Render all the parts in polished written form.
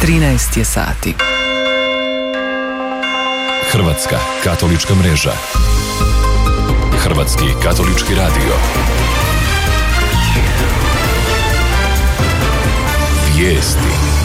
13 je sati. Hrvatska katolička mreža. Hrvatski katolički radio. Vijesti.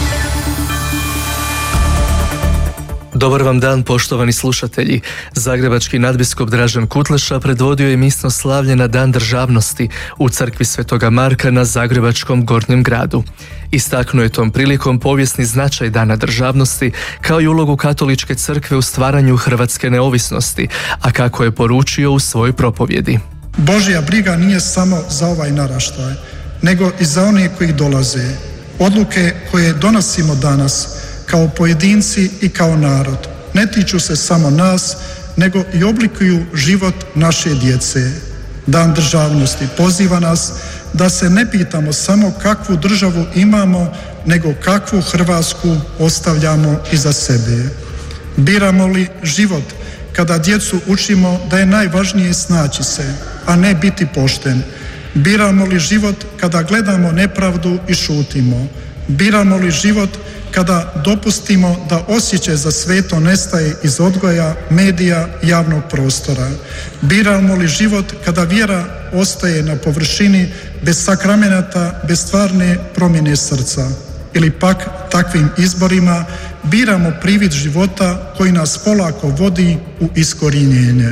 Dobar vam dan, poštovani slušatelji. Zagrebački nadbiskup Dražen Kutleša predvodio je misno slavlje na Dan državnosti u crkvi Svetoga Marka na Zagrebačkom Gornjem gradu. Istaknuo je tom prilikom povijesni značaj Dana državnosti kao i ulogu katoličke crkve u stvaranju hrvatske neovisnosti, a kako je poručio u svojoj propovjedi. Božja briga nije samo za ovaj naraštaj, nego i za one koji dolaze. Odluke koje donosimo danas kao pojedinci i kao narod ne tiču se samo nas, nego i oblikuju život naše djece. Dan državnosti poziva nas da se ne pitamo samo kakvu državu imamo, nego kakvu Hrvatsku ostavljamo iza sebe. Biramo li život kada djecu učimo da je najvažnije snaći se, a ne biti pošten? Biramo li život kada gledamo nepravdu i šutimo? Biramo li život kada dopustimo da osjećaj za sveto nestaje iz odgoja, medija, javnog prostora? Biramo li život kada vjera ostaje na površini bez sakramenata, bez stvarne promjene srca? Ili pak takvim izborima biramo privid života koji nas polako vodi u iskorjenjenje?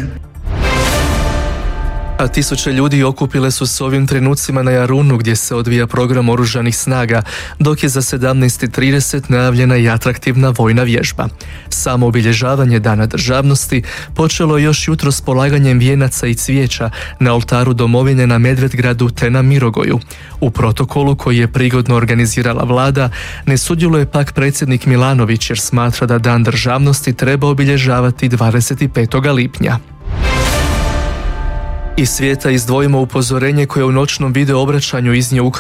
A tisuće ljudi okupile su se ovim trenucima na Jarunu gdje se odvija program oružanih snaga, dok je za 17:30 najavljena i atraktivna vojna vježba. Samo obilježavanje Dana državnosti počelo je još jutro s polaganjem vijenaca i cvijeća na oltaru domovine na Medvedgradu te na Mirogoju. U protokolu koji je prigodno organizirala vlada ne sudjeluje pak predsjednik Milanović jer smatra da Dan državnosti treba obilježavati 25. lipnja. Iz svijeta izdvojimo upozorenje koje u noćnom video obraćanju iznio